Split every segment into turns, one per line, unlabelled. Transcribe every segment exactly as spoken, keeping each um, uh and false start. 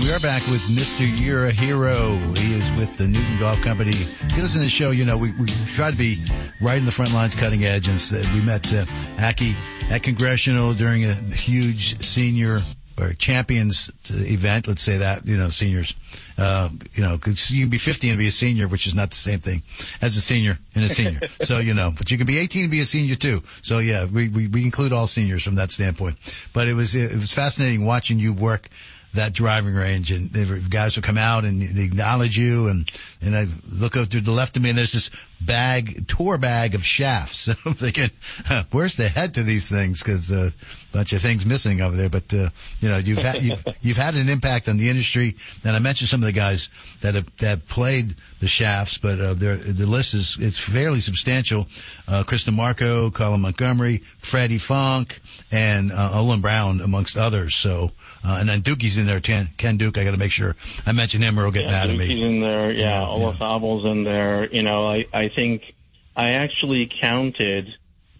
We are back with Mister You're a Hero. He is with the Newton Golf Company. If you listen to the show, you know, we, we try to be right in the front lines, cutting edge. And we met uh, Aki at Congressional during a huge senior or champions event. Let's say that, you know, seniors, uh, you know, cause you can be fifty and be a senior, which is not the same thing as a senior and a senior. So, you know, but you can be eighteen and be a senior too. So yeah, we, we, we include all seniors from that standpoint. But it was, it was fascinating watching you work that driving range, and guys will come out and they acknowledge you, and and I look over to the left of me and there's this bag, tour bag of shafts. I'm thinking, huh, where's the head to these things? Because a uh, bunch of things missing over there. But uh, you know, you've had you've, you've had an impact on the industry, and I mentioned some of the guys that have that have played the shafts, but uh, the list is it's fairly substantial. Uh, Kristen Marco, Colin Montgomery, Freddie Funk, and uh, Olin Brown, amongst others. So, uh, and then Dukey's in there, Ken, Ken Duke. I got to make sure I mention him, or he'll get
yeah,
mad at me.
Dukey's in there, yeah.
yeah
Olaf
yeah.
Abel's in there. You know, I I think I actually counted.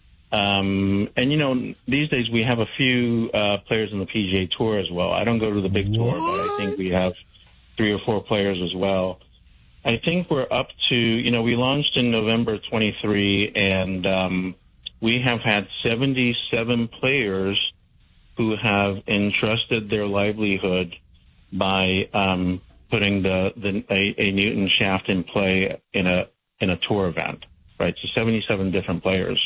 Um, and you know, these days we have a few uh, players in the P G A Tour as well. I don't go to the big
what?
tour, but I think we have three or four players as well. I think we're up to, you know, we launched in November twenty-three, and um, we have had seventy-seven players who have entrusted their livelihood by um, putting the, the a, a Newton shaft in play in a in a tour event, right? So seventy-seven different players,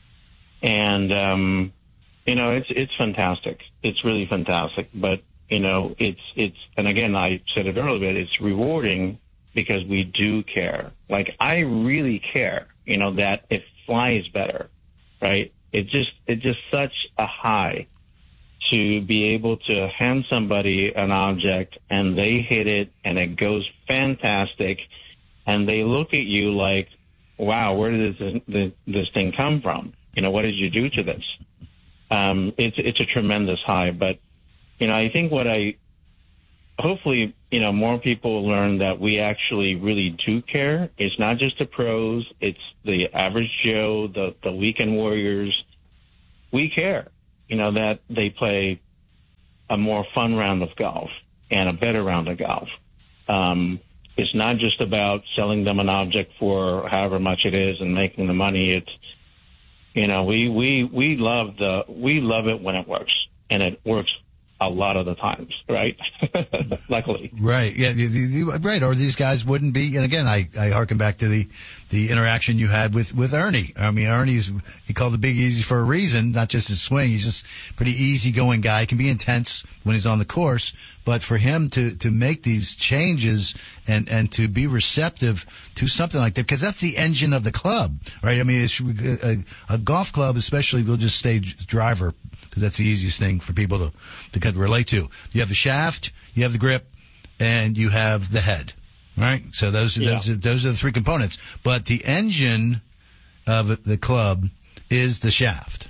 and um, you know, it's it's fantastic. It's really fantastic. But you know, it's it's and again, I said it earlier, it's rewarding. Because we do care. Like, I really care, you know, that it flies better, right? It just, it's just such a high to be able to hand somebody an object and they hit it and it goes fantastic and they look at you like, wow, where did this, this thing come from? You know, what did you do to this? Um, it's, it's a tremendous high, but, you know, I think what I, hopefully, you know, more people learn that we actually really do care. It's not just the pros. It's the average Joe, the, the weekend warriors. We care, you know, that they play a more fun round of golf and a better round of golf. Um, it's not just about selling them an object for however much it is and making the money. It's, you know, we, we, we love the, we love it when it works, and it works a lot of the times, right? Luckily.
Right. Yeah. The, the, right. Or these guys wouldn't be. And again, I, I harken back to the, the interaction you had with, with Ernie. I mean, Ernie's, he called the Big Easy for a reason, not just his swing. He's just a pretty easygoing guy. He can be intense when he's on the course, but for him to, to make these changes and, and to be receptive to something like that, because that's the engine of the club, right? I mean, it's a, a golf club, especially, will just stay driver. That's the easiest thing for people to, to kind of relate to. You have the shaft, you have the grip, and you have the head, right? So those are,
yeah.
those are, those are the three components. But the engine of the club is the shaft.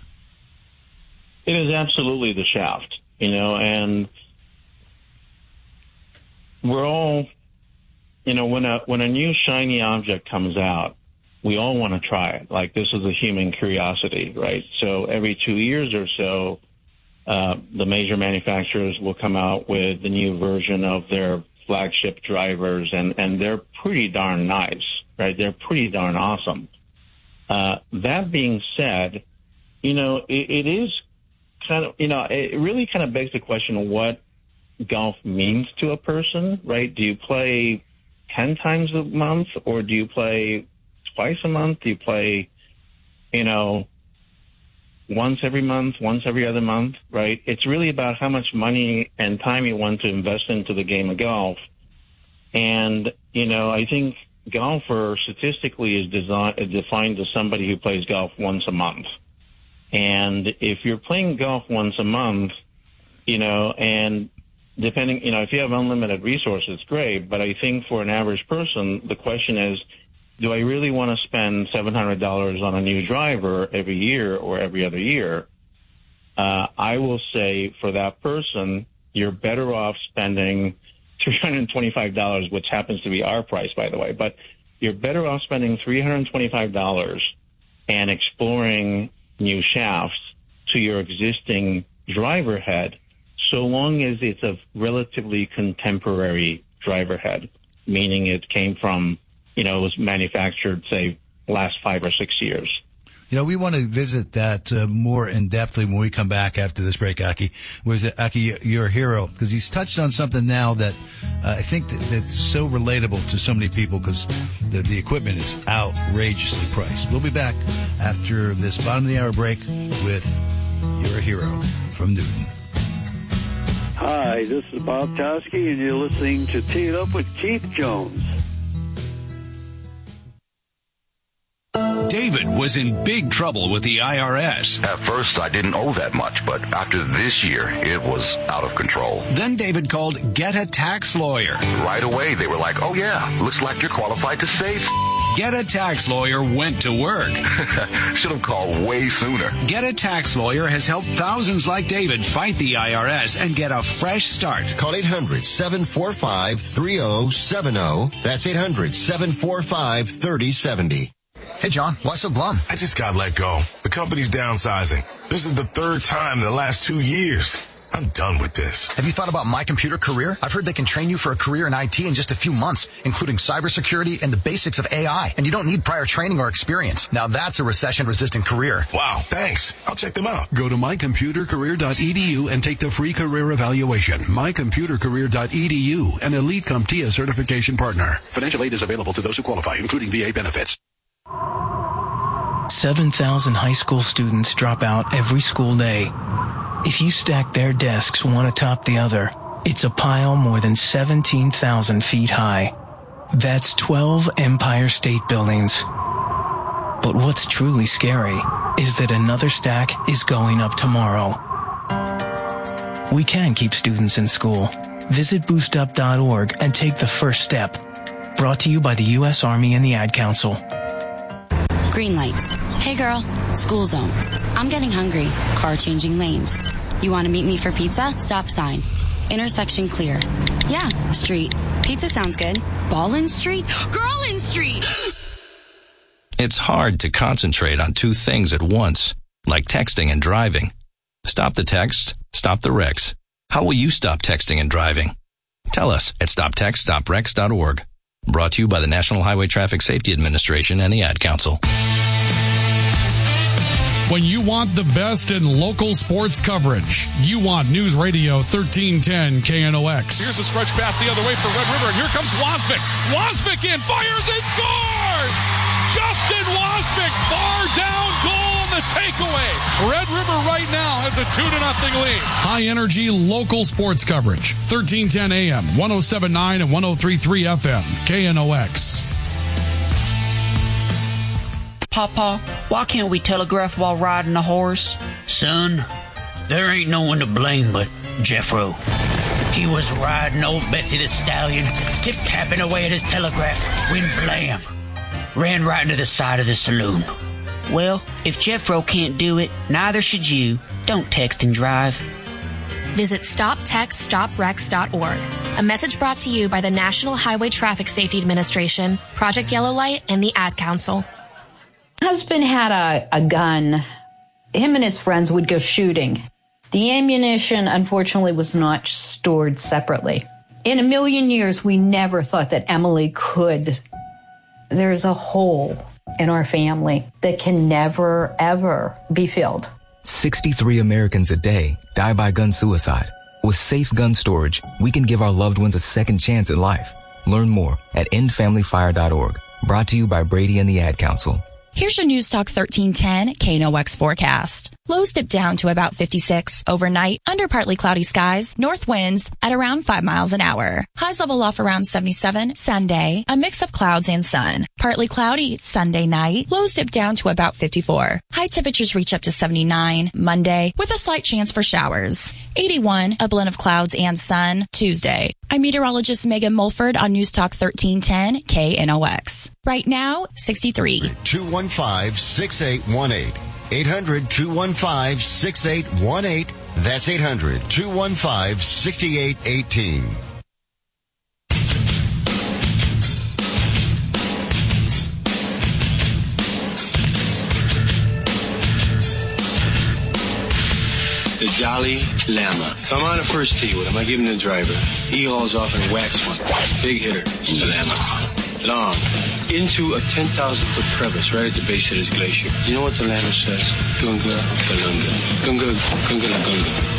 It is absolutely the shaft, you know, and we're all, you know, when a, when a new shiny object comes out, we all want to try it. Like, this is a human curiosity, right? So every two years or so, uh, the major manufacturers will come out with the new version of their flagship drivers, and, and they're pretty darn nice, right? They're pretty darn awesome. Uh, that being said, you know, it, it is kind of, you know, it really kind of begs the question of what golf means to a person, right? Do you play ten times a month, or do you play twice a month? Do you play, you know, once every month, once every other month, right? It's really about how much money and time you want to invest into the game of golf. And, you know, I think golfer statistically is design, defined as somebody who plays golf once a month. And if you're playing golf once a month, you know, and depending, you know, if you have unlimited resources, great. But I think for an average person, the question is, do I really want to spend seven hundred dollars on a new driver every year or every other year? Uh, I will say for that person, you're better off spending three hundred twenty-five dollars, which happens to be our price, by the way, but you're better off spending three hundred twenty-five dollars and exploring new shafts to your existing driver head so long as it's a relatively contemporary driver head, meaning it came from, you know, it was manufactured, say, last five or six years.
You know, we want to visit that uh, more in depthly when we come back after this break, Aki. Where's Aki, you're a hero, because he's touched on something now that uh, I think that, that's so relatable to so many people, because the, the equipment is outrageously priced. We'll be back after this bottom of the hour break with You're a Hero from Newton.
Hi, this is Bob Toski, and you're listening to Tee It Up with Keith Jones.
David was in big trouble with the I R S.
At first, I didn't owe that much, but after this year, it was out of control.
Then David called Get a Tax Lawyer.
Right away, they were like, oh yeah, looks like you're qualified to save.
Get a Tax Lawyer went to work.
Should have called way sooner.
Get a Tax Lawyer has helped thousands like David fight the I R S and get a fresh start.
Call eight hundred, seven four five, three oh seven oh. That's eight hundred, seven four five, three oh seven oh.
Hey, John, why so glum?
I just got let go. The company's downsizing. This is the third time in the last two years. I'm done with this.
Have you thought about My Computer Career? I've heard they can train you for a career in I T in just a few months, including cybersecurity and the basics of A I. And you don't need prior training or experience. Now that's a recession-resistant career.
Wow, thanks. I'll check them out.
Go to my computer career dot e d u and take the free career evaluation. my computer career dot e d u, an Elite CompTIA certification partner. Financial aid is available to those who qualify, including V A benefits.
seven thousand high school students drop out every school day. If you stack their desks one atop the other, it's a pile more than seventeen thousand feet high. That's twelve Empire State Buildings. But what's truly scary is that another stack is going up tomorrow. We can keep students in school. Visit boost up dot org and take the first step. Brought to you by the U S Army and the Ad Council.
Green light. Hey girl, school zone. I'm getting hungry. Car changing lanes. You want to meet me for pizza? Stop sign. Intersection clear. Yeah, street. Pizza sounds good. Ballin Street? Girlin Street!
It's hard to concentrate on two things at once, like texting and driving. Stop the text, stop the wrecks. How will you stop texting and driving? Tell us at stop text stop wrecks dot org. Brought to you by the National Highway Traffic Safety Administration and the Ad Council.
When you want the best in local sports coverage, you want News Radio thirteen ten K N O X.
Here's a stretch pass the other way for Red River, and here comes Wasvik. Wasvik in, fires and scores! Justin Wasvik, far down goal on the takeaway. Red River right now has a two to nothing lead.
High energy local sports coverage. thirteen ten A M, one oh seven point nine and one oh three point three F M, K N O X.
Papa, why can't we telegraph while riding a horse?
Son, there ain't no one to blame but Jeffro. He was riding old Betsy the Stallion, tip-tapping away at his telegraph, when blam, ran right into the side of the saloon.
Well, if Jeffro can't do it, neither should you. Don't text and drive.
Visit stop text stop wrecks dot org. A message brought to you by the National Highway Traffic Safety Administration, Project Yellow Light, and the Ad Council.
Husband had a, a gun. Him and his friends would go shooting. The ammunition, unfortunately, was not stored separately. In a million years, we never thought that Emily could. There's a hole in our family that can never, ever be filled.
sixty-three Americans a day die by gun suicide. With safe gun storage, we can give our loved ones a second chance at life. Learn more at end family fire dot org. Brought to you by Brady and the Ad Council.
Here's your News Talk thirteen ten K N O X forecast. Lows dip down to about fifty-six. Overnight, under partly cloudy skies, north winds at around five miles an hour. Highs level off around seventy-seven. Sunday, a mix of clouds and sun. Partly cloudy Sunday night. Lows dip down to about fifty-four. High temperatures reach up to seventy-nine. Monday, with a slight chance for showers. eighty-one, a blend of clouds and sun. Tuesday. I'm meteorologist Megan Mulford on News Talk thirteen ten K N O X. Right now, sixty-three.
two one five, six eight one eight. eight hundred, two one five, six eight one eight. That's eight hundred, two one five, six eight one eight.
the Jolly Llama. So I'm on the first tee with him. I give him the driver. He hauls off and whacks one. Big hitter, the Llama. Long. Into a ten thousand foot crevice right at the base of this glacier. You know what the Llama says? Gunga, Galunga. Gunga, Gunga, Gunga.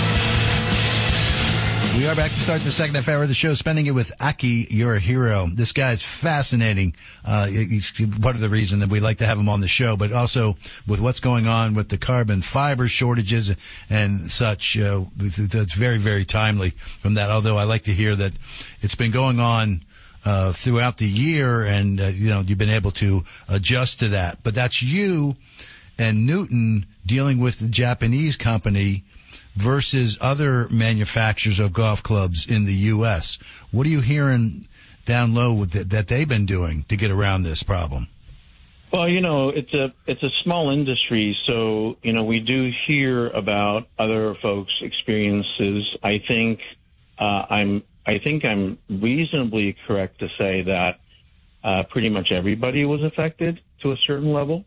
We are back to start the second half hour of the show, spending it with Aki, You're a Hero. This guy's fascinating. Uh, he's part of the reason that we like to have him on the show, but also with what's going on with the carbon fiber shortages and such. Uh, it's very, very timely from that, although I like to hear that it's been going on uh, throughout the year and, uh, you know, you've been able to adjust to that. But that's you and Newton dealing with the Japanese company versus other manufacturers of golf clubs in the U S. What are you hearing down low with the, that they've been doing to get around this problem?
Well, you know, it's a it's a small industry, so you know we do hear about other folks' experiences. I think uh, I'm I think I'm reasonably correct to say that uh, pretty much everybody was affected to a certain level.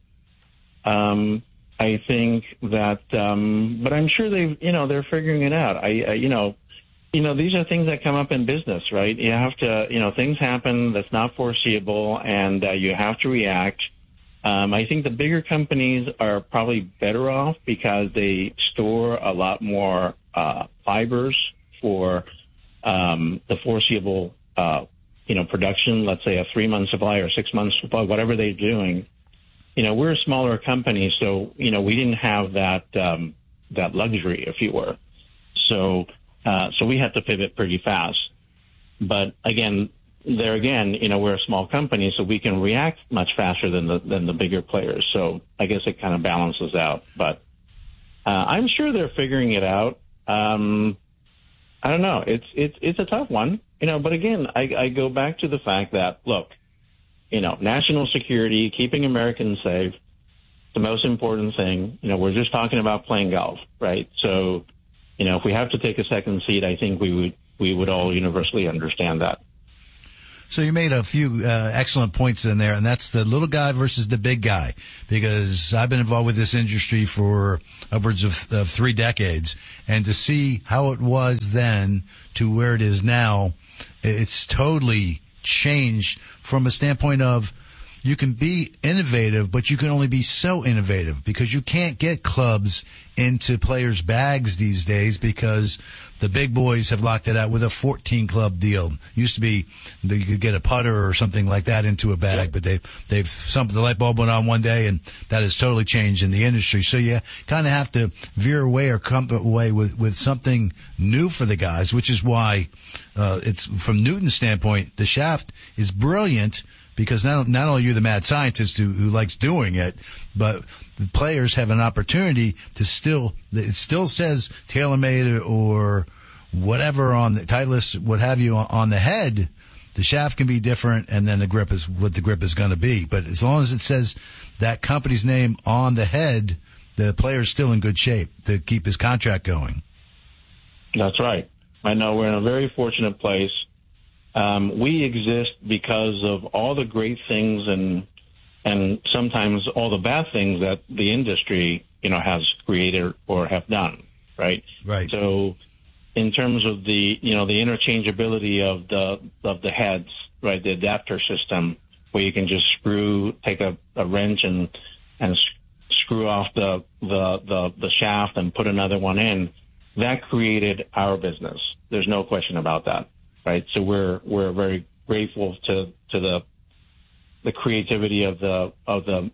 Um, I think that, um, but I'm sure they, you know, they're figuring it out. I, uh, you know, you know, these are things that come up in business, right? You have to, you know, things happen that's not foreseeable, and uh, you have to react. Um, I think the bigger companies are probably better off because they store a lot more uh, fibers for um, the foreseeable, uh, you know, production. Let's say a three-month supply or six-month supply, whatever they're doing. You know, we're a smaller company, so, you know, we didn't have that, um, that luxury, if you were. So, uh, so we had to pivot pretty fast. But again, there again, you know, we're a small company, so we can react much faster than the, than the bigger players. So I guess it kind of balances out. But, uh, I'm sure they're figuring it out. Um, I don't know. It's, it's, it's a tough one, you know, but again, I, I go back to the fact that, look, you know, national security, keeping Americans safe, the most important thing. You know, we're just talking about playing golf, right? So, you know, if we have to take a second seat, I think we would we would all universally understand that.
So you made a few uh, excellent points in there, and that's the little guy versus the big guy, because I've been involved with this industry for upwards of, of three decades, and to see how it was then to where it is now, it's totally changed from a standpoint of you can be innovative, but you can only be so innovative because you can't get clubs into players' bags these days because the big boys have locked it out with a fourteen club deal. Used to be that you could get a putter or something like that into a bag, but they've, they've, some, the light bulb went on one day and that has totally changed in the industry. So you kind of have to veer away or come away with, with something new for the guys, which is why, uh, it's from Newton's standpoint, the shaft is brilliant. Because not, not only are you the mad scientist who, who likes doing it, but the players have an opportunity to still, it still says TaylorMade or whatever on the Titleist, what have you, on the head. The shaft can be different, and then the grip is what the grip is going to be. But as long as it says that company's name on the head, the player's still in good shape to keep his contract going.
That's right. I know we're in a very fortunate place. Um, we exist because of all the great things and and sometimes all the bad things that the industry, you know, has created or have done, right?
Right.
So in terms of the, you know, the interchangeability of the of the heads, right, the adapter system, where you can just screw, take a, a wrench and and screw off the, the the the shaft and put another one in, that created our business. There's no question about that. Right, so we're we're very grateful to to the the creativity of the of the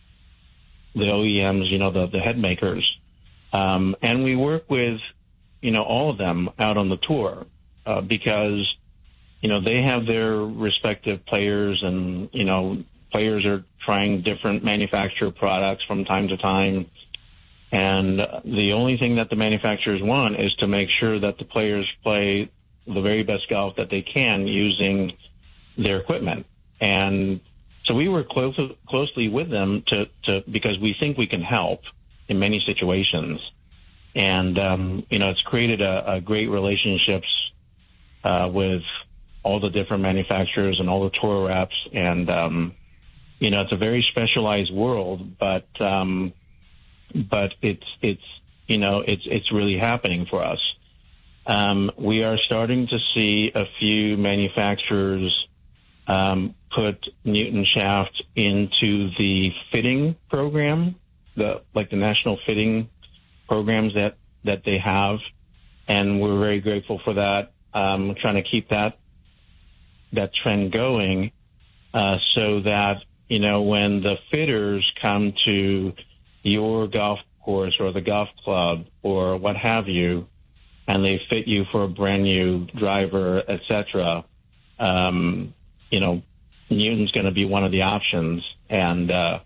the O E Ms, you know, the the head makers, um, and we work with, you know, all of them out on the tour uh, because, you know, they have their respective players, and you know, players are trying different manufacturer products from time to time, and the only thing that the manufacturers want is to make sure that the players play the very best golf that they can using their equipment. And so we work close, closely with them to, to, because we think we can help in many situations. And, um, you know, it's created a, a great relationships, uh, with all the different manufacturers and all the tour reps. And, um, you know, it's a very specialized world, but, um, but it's, it's, you know, it's it's really happening for us. Um, we are starting to see a few manufacturers um, put Newton shaft into the fitting program, the like the national fitting programs that, that they have, and we're very grateful for that. Um, trying to keep that that trend going, uh, so that, you know, when the fitters come to your golf course or the golf club or what have you, and they fit you for a brand new driver, et cetera, um, you know, Newton's going to be one of the options, and uh,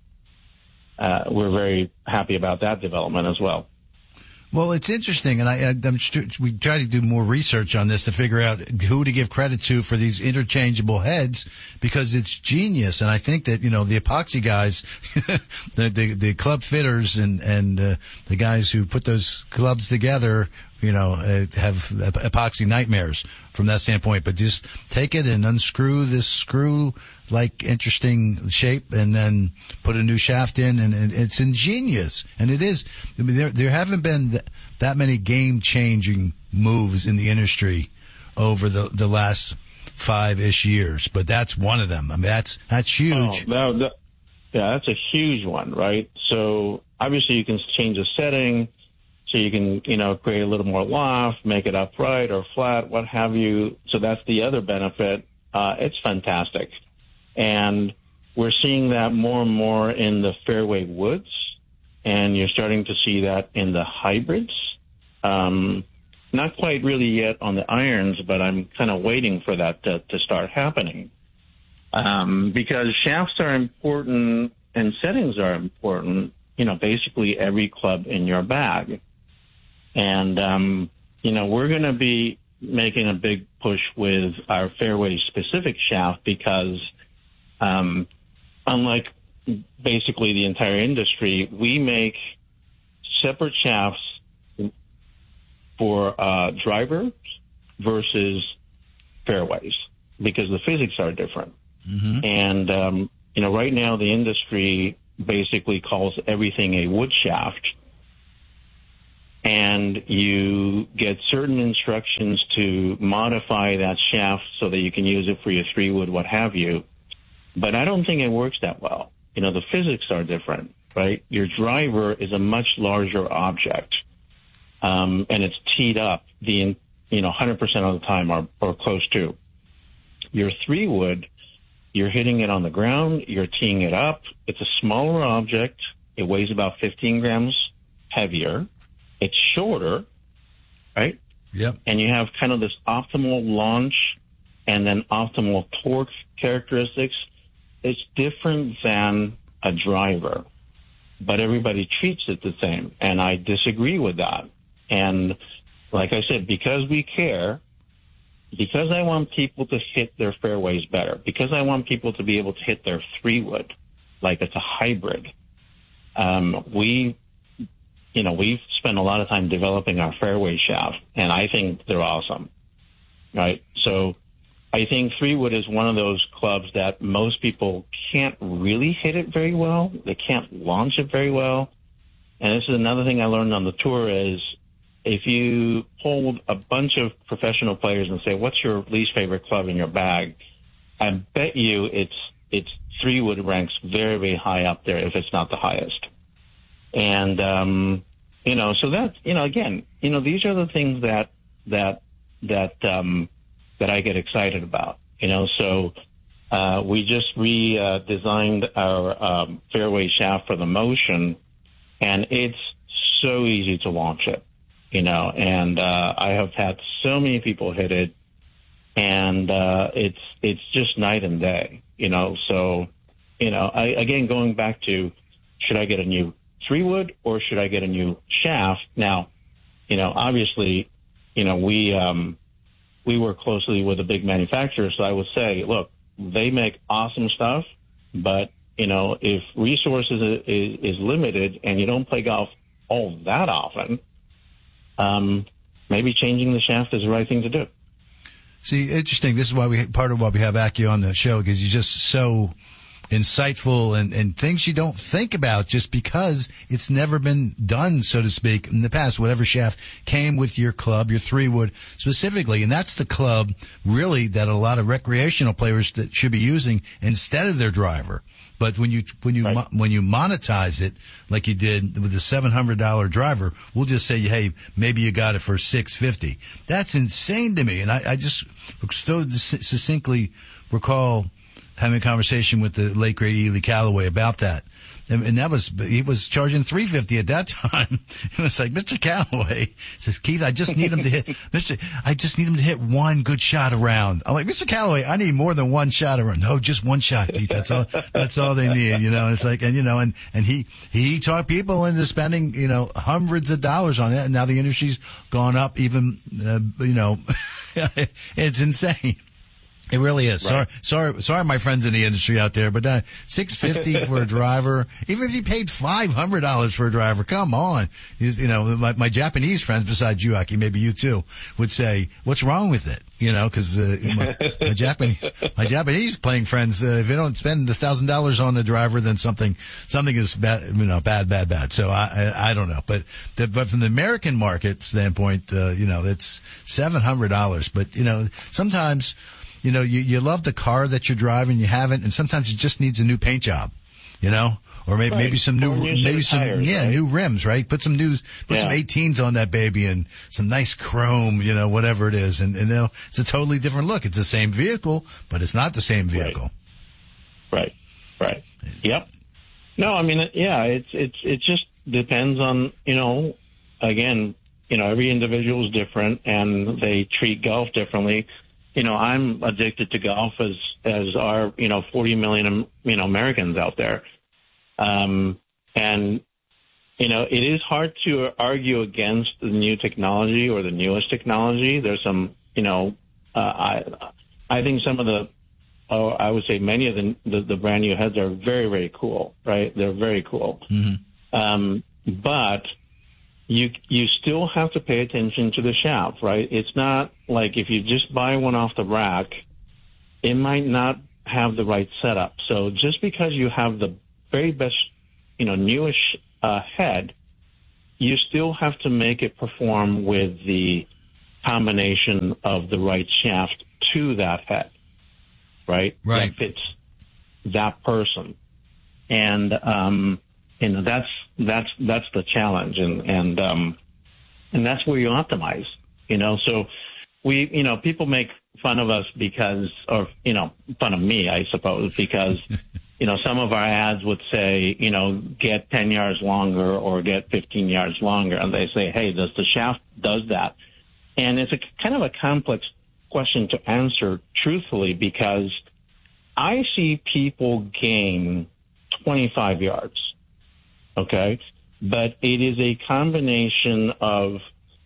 uh, we're very happy about that development as well.
Well, it's interesting, and I, I'm we try to do more research on this to figure out who to give credit to for these interchangeable heads, because it's genius. And I think that, you know, the epoxy guys, the, the the club fitters and and uh, the guys who put those clubs together, you know, uh, have epoxy nightmares from that standpoint. But just take it and unscrew this screw like interesting shape and then put a new shaft in, and, and it's ingenious. And it is. I mean, there there haven't been th- that many game changing moves in the industry over the the last five ish years, but that's one of them. I mean, that's that's huge.
Oh, that, that, yeah, that's a huge one, right? So obviously you can change the setting. So you can, you know, create a little more loft, make it upright or flat, what have you. So that's the other benefit. Uh, it's fantastic. And we're seeing that more and more in the fairway woods, and you're starting to see that in the hybrids. Um, not quite really yet on the irons, but I'm kind of waiting for that to, to start happening. Um, because shafts are important and settings are important, you know, basically every club in your bag. And, um, you know, we're going to be making a big push with our fairway-specific shaft because, um, unlike basically the entire industry, we make separate shafts for uh, drivers versus fairways because the physics are different. Mm-hmm. And, um, you know, right now the industry basically calls everything a wood shaft. And you get certain instructions to modify that shaft so that you can use it for your three wood, what have you. But I don't think it works that well. You know, the physics are different, right? Your driver is a much larger object, um, and it's teed up the, you know, one hundred percent of the time or, or close to. Your three wood, you're hitting it on the ground, you're teeing it up. It's a smaller object. It weighs about fifteen grams heavier. It's shorter, right?
Yep.
And you have kind of this optimal launch and then optimal torque characteristics. It's different than a driver, but everybody treats it the same. And I disagree with that. And like I said, because we care, because I want people to hit their fairways better, because I want people to be able to hit their three wood like it's a hybrid, um, we You know, we've spent a lot of time developing our fairway shaft, and I think they're awesome, right? So I think three wood is one of those clubs that most people can't really hit it very well. They can't launch it very well. And this is another thing I learned on the tour is if you hold a bunch of professional players and say, what's your least favorite club in your bag? I bet you it's, it's three wood ranks very, very high up there if it's not the highest. And, um, you know, so that, you know, again, you know, these are the things that, that, that, um, that I get excited about, you know, so, uh, we just re-designed uh, our, um, fairway shaft for the motion, and it's so easy to launch it, you know, and, uh, I have had so many people hit it, and, uh, it's, it's just night and day, you know, so, you know, I, again, going back to, should I get a new three wood or should I get a new shaft? Now, you know, obviously, you know, we, um, we work closely with a big manufacturer. So I would say, look, they make awesome stuff, but you know, if resources is, is limited and you don't play golf all that often, um, maybe changing the shaft is the right thing to do.
See, interesting. This is why we, part of why we have Aki on the show, because he's just so insightful and, and things you don't think about just because it's never been done, so to speak, in the past. Whatever shaft came with your club, your three wood specifically. And that's the club really that a lot of recreational players that should be using instead of their driver. But when you, when you, right. when you monetize it like you did with the seven hundred dollars driver, we'll just say, hey, maybe you got it for six hundred fifty dollars. That's insane to me. And I, I just so succinctly recall having a conversation with the late great Ely Callaway about that. And, and that was, he was charging three hundred fifty dollars at that time. It was like, Mister Callaway says, Keith, I just need him to hit, Mister I just need him to hit one good shot around. I'm like, Mister Callaway, I need more than one shot around. No, just one shot, Keith. That's all, that's all they need, you know, and it's like, and you know, and, and he, he talked people into spending, you know, hundreds of dollars on it. And now the industry's gone up even, uh, you know, it's insane. It really is. Right. Sorry, sorry, sorry, my friends in the industry out there, but uh, six fifty for a driver. Even if you paid five hundred dollars for a driver, come on. You, you know, my, my Japanese friends, besides you, Aki, maybe you too, would say, "What's wrong with it?" You know, because uh, my, my Japanese, my Japanese playing friends, uh, if they don't spend a thousand dollars on a driver, then something, something is bad. You know, bad, bad, bad. So I, I, I don't know, but the, but from the American market standpoint, uh, you know, it's seven hundred dollars. But you know, sometimes. You know, you, you love the car that you're driving, you haven't, and sometimes it just needs a new paint job, you know, or maybe, right. maybe some new, maybe some, tires, yeah, right? new rims, right? Put some new, put yeah. some eighteens on that baby and some nice chrome, you know, whatever it is. And, and, you know, it's a totally different look. It's the same vehicle, but it's not the same vehicle.
Right. Right. right. Yep. No, I mean, yeah, it's, it's, it just depends on, you know, again, you know, every individual is different and they treat golf differently. You know, I'm addicted to golf as, as are, you know, forty million, you know, Americans out there. Um, and, you know, it is hard to argue against the new technology or the newest technology. There's some, you know, uh, I, I think some of the, oh, I would say many of the, the, the brand new heads are very, very cool, right? They're very cool. Mm-hmm. Um, but You you still have to pay attention to the shaft, right? It's not like if you just buy one off the rack, it might not have the right setup. So just because you have the very best, you know, newish uh, head, you still have to make it perform with the combination of the right shaft to that head, right?
Right.
That fits that person. And, um, you know, that's, that's, that's the challenge. And, and, um, and that's where you optimize, you know, so we, you know, people make fun of us because, or, you know, fun of me, I suppose, because, you know, some of our ads would say, you know, get ten yards longer or get fifteen yards longer. And they say, hey, does the shaft does that? And it's a kind of a complex question to answer truthfully, because I see people gain twenty-five yards. Okay. But it is a combination of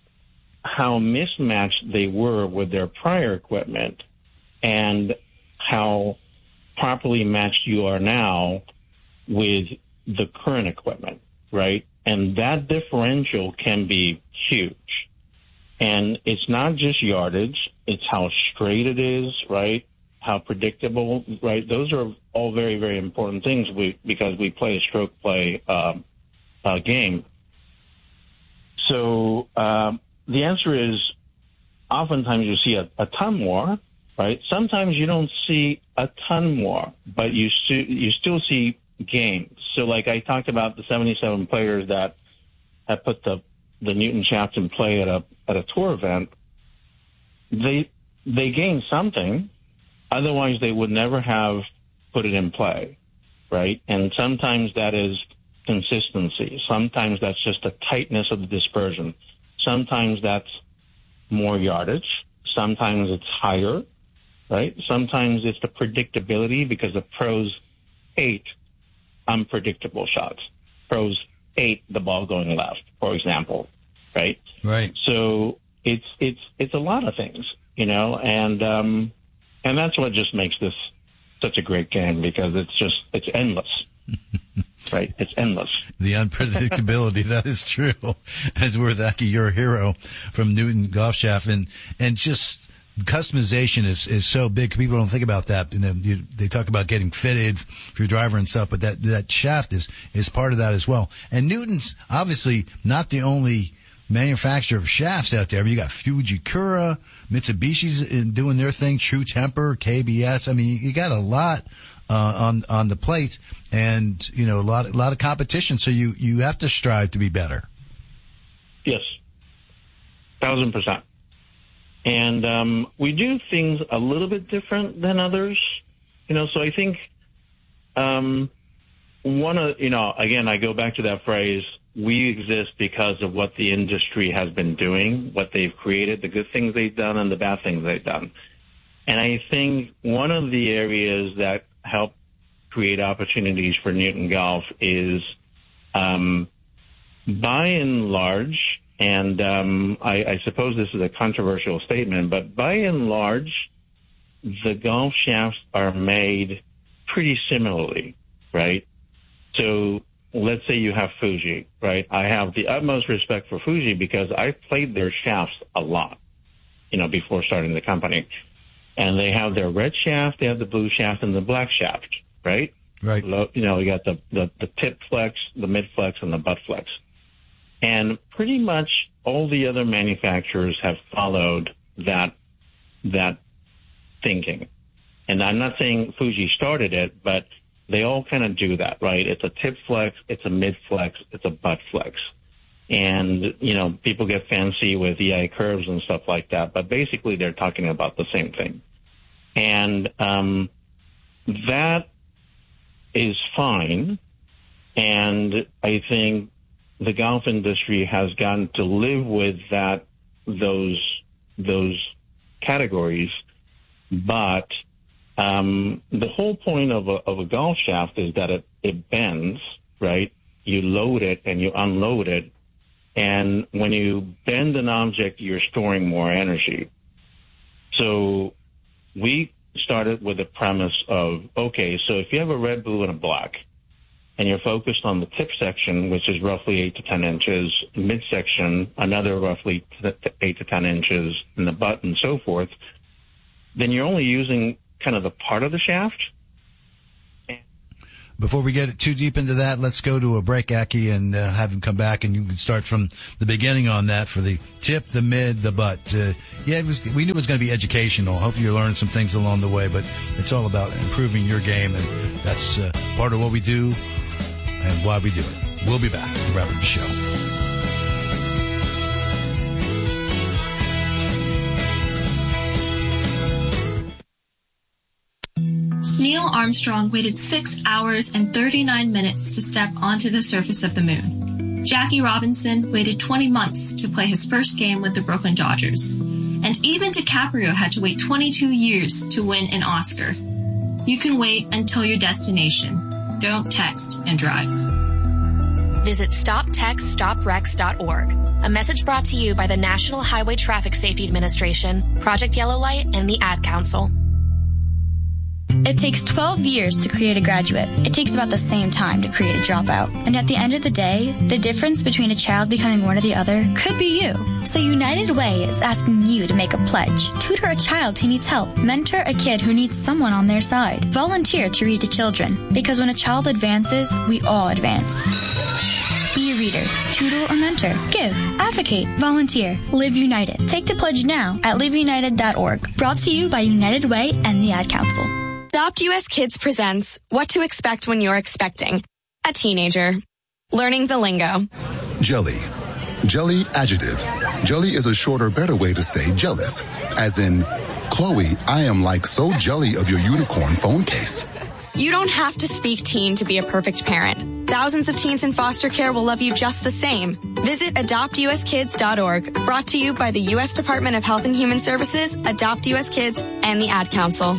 how mismatched they were with their prior equipment and how properly matched you are now with the current equipment, right? And that differential can be huge. And it's not just yardage, it's how straight it is, right? How predictable, right? Those are all very, very important things we, because we play a stroke play uh, uh, game. So uh, the answer is oftentimes you see a, a ton more, right? Sometimes you don't see a ton more, but you, stu- you still see gains. So like I talked about the seventy-seven players that have put the, the Newton shaft in play at a, at a tour event, they, they gain something. Otherwise, they would never have put it in play, right? And sometimes that is consistency. Sometimes that's just a tightness of the dispersion. Sometimes that's more yardage. Sometimes it's higher, right? Sometimes it's the predictability, because the pros hate unpredictable shots. Pros hate the ball going left, for example, right?
Right.
So it's it's it's a lot of things, you know, and um, and that's what just makes this such a great game, because it's just it's endless. Right, it's endless.
The unpredictability, that is true. As we're Aki, you're a hero from Newton Golf Shaft, and and just customization is, is so big. People don't think about that. You know, you, they talk about getting fitted for your driver and stuff, but that, that shaft is, is part of that as well. And Newton's obviously not the only manufacturer of shafts out there. I mean, you got Fujikura, Mitsubishi's in doing their thing, True Temper, K B S. I mean, you got a lot, uh, on, on the plate and, you know, a lot, a lot of competition. So you, you have to strive to be better.
Yes. Thousand percent. And, um, we do things a little bit different than others, you know, so I think, um, one of, you know, again, I go back to that phrase, we exist because of what the industry has been doing, what they've created, the good things they've done and the bad things they've done. And I think one of the areas that help create opportunities for Newton Golf is, um, by and large, and um, I, I suppose this is a controversial statement, but by and large, the golf shafts are made pretty similarly, right? So let's say you have Fuji, right? I have the utmost respect for Fuji because I played their shafts a lot, you know, before starting the company. And they have their red shaft, they have the blue shaft, and the black shaft, right?
Right.
You know, you got the, the, the tip flex, the mid flex, and the butt flex. And pretty much all the other manufacturers have followed that that thinking. And I'm not saying Fuji started it, but they all kind of do that, right? It's a tip flex, it's a mid flex, it's a butt flex. And, you know, people get fancy with E I curves and stuff like that, but basically they're talking about the same thing. And um, that is fine. And I think the golf industry has gotten to live with that, those, those categories. But, um, the whole point of a, of a golf shaft is that it, it bends, right? You load it and you unload it. And when you bend an object, you're storing more energy. So we started with the premise of, okay, so if you have a red, blue, and a black, and you're focused on the tip section, which is roughly eight to ten inches, midsection, another roughly eight to ten inches, and the butt and so forth, then you're only using kind of the part of the shaft.
Before we get too deep into that, let's go to a break, Aki, and uh, have him come back, and you can start from the beginning on that for the tip, the mid, the butt. Uh, yeah, it was, we knew it was going to be educational. Hopefully you're learning some things along the way, but it's all about improving your game, and that's uh, part of what we do and why we do it. We'll be back to wrap up the show.
Neil Armstrong waited six hours and thirty-nine minutes to step onto the surface of the moon. Jackie Robinson waited twenty months to play his first game with the Brooklyn Dodgers. And even DiCaprio had to wait twenty-two years to win an Oscar. You can wait until your destination. Don't text and drive.
Visit stop text stop wrecks dot org. A message brought to you by the National Highway Traffic Safety Administration, Project Yellow Light, and the Ad Council.
It takes twelve years to create a graduate. It takes about the same time to create a dropout. And at the end of the day, the difference between a child becoming one or the other could be you. So United Way is asking you to make a pledge. Tutor a child who needs help. Mentor a kid who needs someone on their side. Volunteer to read to children. Because when a child advances, we all advance. Be a reader, tutor or mentor. Give, advocate, volunteer. Live United. Take the pledge now at live united dot org. Brought to you by United Way and the Ad Council.
Adopt U S Kids presents What to Expect When You're Expecting a Teenager. Learning the lingo.
Jelly. Jelly adjective. Jelly is a shorter, better way to say jealous. As in, Chloe, I am like so jelly of your unicorn phone case.
You don't have to speak teen to be a perfect parent. Thousands of teens in foster care will love you just the same. Visit adopt u s kids dot org. Brought to you by the U S Department of Health and Human Services, Adopt U S Kids, and the Ad Council.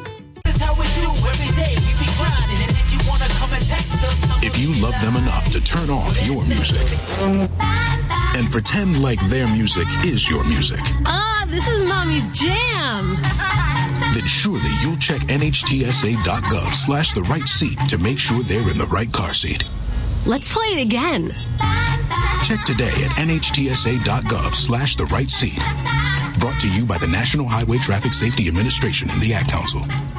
If you love them enough to turn off your music and pretend like their music is your music.
Ah, this is Mommy's jam.
Then surely you'll check N H T S A dot gov slash the right seat to make sure they're in the right car seat.
Let's play it again.
Check today at N H T S A dot gov slash the right seat. Brought to you by the National Highway Traffic Safety Administration and the Ad Council.